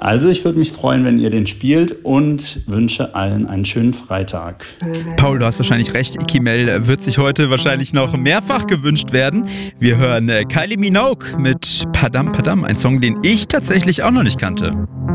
Also ich würde mich freuen, wenn ihr den spielt und wünsche allen einen schönen Freitag. Paul, du hast wahrscheinlich recht. Ikimel wird sich heute wahrscheinlich noch mehrfach gewünscht werden. Wir hören Kylie Minogue mit Padam Padam, ein Song, den ich tatsächlich auch noch nicht kannte.